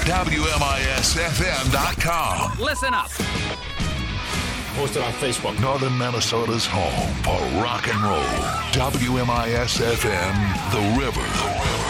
WMISFM.com. Listen up. Posted on Facebook. Northern Minnesota's home for rock and roll. WMISFM, The River.